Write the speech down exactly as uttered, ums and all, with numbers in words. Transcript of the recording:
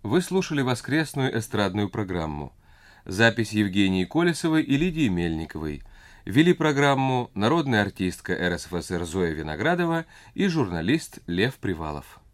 Вы слушали воскресную эстрадную программу. Запись Евгении Колесовой и Лидии Мельниковой. Вели программу народная артистка эр эс эф эс эр Зоя Виноградова и журналист Лев Привалов.